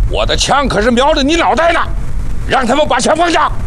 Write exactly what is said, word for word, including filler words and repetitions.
我的枪可是瞄着你脑袋呢，让他们把枪放下。